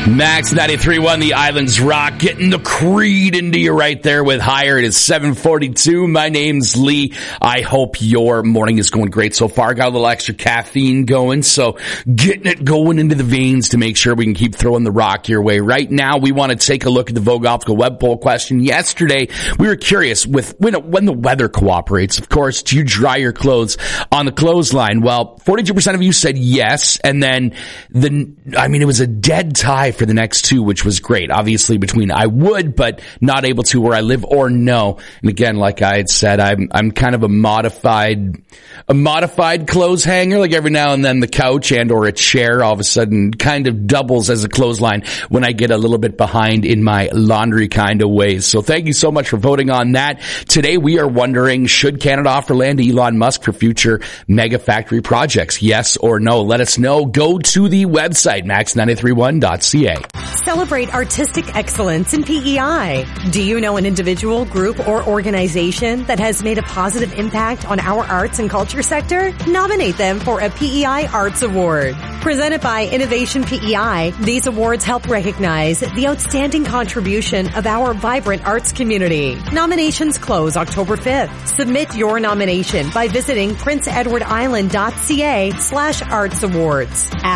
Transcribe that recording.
Max 93.1, the Islands Rock, getting the Creed into you right there with Higher. It is 7:42. My name's Lee. I hope your morning is going great so far. Got a little extra caffeine going, so getting it going into the veins to make sure we can keep throwing the rock your way. Right now, we want to take a look at the Vogue Optical web poll question. Yesterday, we were curious with when the weather cooperates. Of course, do you dry your clothes on the clothesline? Well, 42% of you said yes, and then it was a dead tie for the next two, which was great. Obviously between I would, but not able to where I live, or no. And again, like I had said, I'm kind of a modified clothes hanger. Like every now and then the couch and or a chair all of a sudden kind of doubles as a clothesline when I get a little bit behind in my laundry kind of ways. So thank you so much for voting on that. Today we are wondering, should Canada offer land to Elon Musk for future mega factory projects? Yes or no? Let us know. Go to the website, max931.ca. Celebrate artistic excellence in PEI. Do you know an individual, group, or organization that has made a positive impact on our arts and culture sector? Nominate them for a PEI Arts Award. Presented by Innovation PEI, these awards help recognize the outstanding contribution of our vibrant arts community. Nominations close October 5th. Submit your nomination by visiting princeedwardisland.ca/arts awards.